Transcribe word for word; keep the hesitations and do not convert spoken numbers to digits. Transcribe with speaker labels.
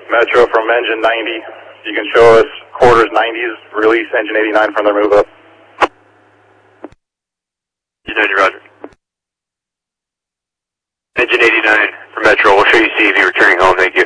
Speaker 1: Metro from engine ninety. You can show us quarters nineties, release engine eighty-nine from their move up.
Speaker 2: Engine ninety, roger. Engine eighty-nine from Metro, we'll show you C V returning home, thank you.